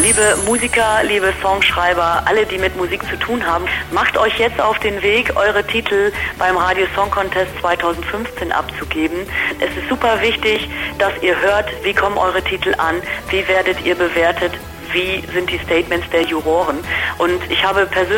Liebe Musiker, liebe Songschreiber, alle, die mit Musik zu tun haben, macht euch jetzt auf den Weg, eure Titel beim Radio Song Contest 2015 abzugeben. Es ist super wichtig, dass ihr hört, wie kommen eure Titel an, wie werdet ihr bewertet, wie sind die Statements der Juroren. Und ich habe persönlich